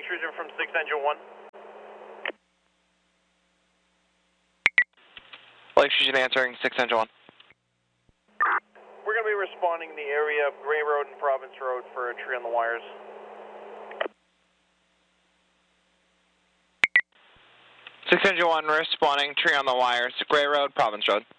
intrusion from 6 Engine 1. Lake Fusion answering 6 Engine 1. We're going to be responding in the area of Gray Road and Province Road for a tree on the wires. 6 Engine 1 responding, tree on the wires, Gray Road, Province Road.